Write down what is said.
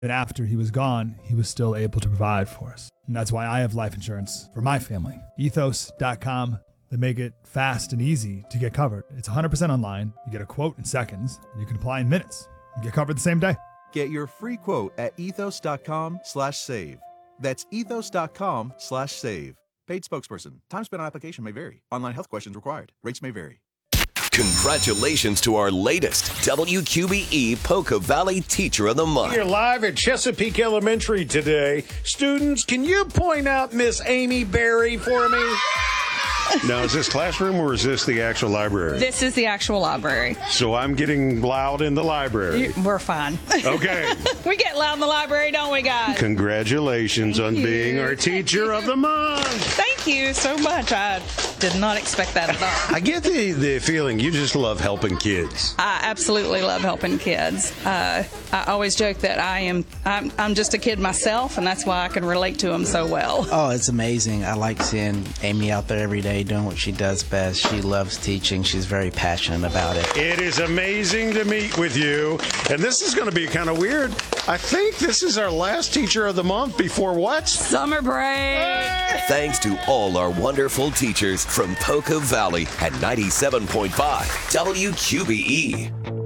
And after he was gone, he was still able to provide for us. And that's why I have life insurance for my family. Ethos.com. They make it fast and easy to get covered. It's 100% online. You get a quote in seconds. And you can apply in minutes. You get covered the same day. Get your free quote at ethos.com/save. That's ethos.com/save. Paid spokesperson. Time spent on application may vary. Online health questions required. Rates may vary. Congratulations to our latest WQBE Poca Valley Teacher of the Month. You're live at Chesapeake Elementary today. Students, can you point out Miss Amy Berry for me? Now, is this classroom or is this the actual library? This is the actual library. So I'm getting loud in the library. We're fine. Okay. We get loud in the library, don't we, guys? Congratulations on being our Teacher of the Month. Thank you so much. I did not expect that at all. I get the feeling you just love helping kids. I absolutely love helping kids. I always joke that I'm just a kid myself, and that's why I can relate to them so well. Oh, it's amazing. I like seeing Amy out there every day doing what she does best. She loves teaching. She's very passionate about it. It is amazing to meet with you. And this is going to be kind of weird. I think this is our last Teacher of the Month before what? Summer break. Thanks to all our wonderful teachers from Poca Valley at 97.5 WQBE.